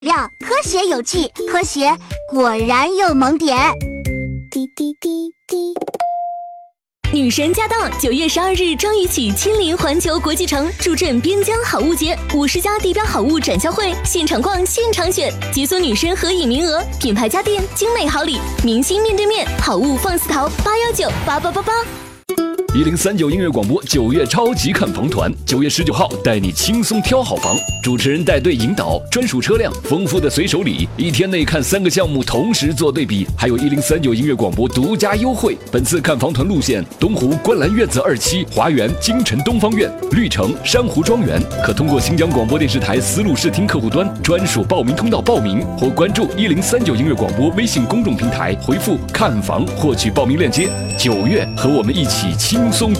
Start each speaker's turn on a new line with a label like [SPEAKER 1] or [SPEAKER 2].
[SPEAKER 1] 料科学有趣，科学果然有萌点。滴滴滴滴。
[SPEAKER 2] 女神驾到！9月12日张宇起亲临环球国际城，助阵边疆好物节，50家地标好物展销会，现场逛，现场选，解锁女神合影名额，品牌家电，精美好礼，明星面对面，好物放肆淘，8198888。
[SPEAKER 3] 1039音乐广播9月超级看房团，9月19号带你轻松挑好房，主持人带队引导，专属车辆，丰富的随手礼，1天内看3个项目同时做对比，还有1039音乐广播独家优惠。本次看房团路线：东湖观澜院子2期、华园京城东方院、绿城珊瑚庄园，可通过新疆广播电视台丝路视听客户端专属报名通道报名，或关注1039音乐广播微信公众平台，回复看房获取报名链接。9月和我们一起轻松